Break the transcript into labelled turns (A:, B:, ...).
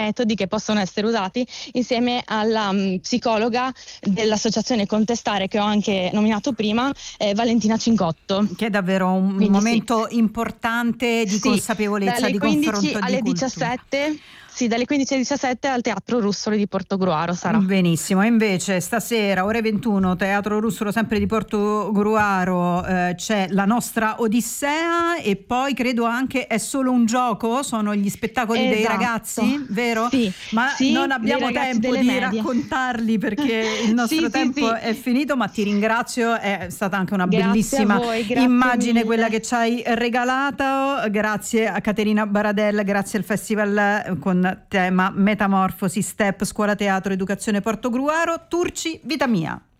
A: metodi che possono essere usati insieme alla psicologa dell'associazione Contestare, che ho anche nominato prima, Valentina Cincotto.
B: Che è davvero un momento importante di consapevolezza, di confronto, di cultura.
A: 17, sì, dalle 15 alle 17 al Teatro Russolo di Portogruaro sarà.
B: Benissimo, e invece stasera ore 21 Teatro Russolo sempre di Portogruaro, c'è La nostra Odissea, e poi credo anche È solo un gioco, sono gli spettacoli dei ragazzi, vero?
A: Sì,
B: ma
A: sì,
B: non abbiamo tempo di raccontarli perché il nostro tempo è finito, ma ti ringrazio, è stata anche una bellissima immagine quella che ci hai regalato. Grazie a Caterina Baradella, grazie al Festival con tema Metamorfosi, Step, Scuola Teatro Educazione Portogruaro. Turci, vita mia.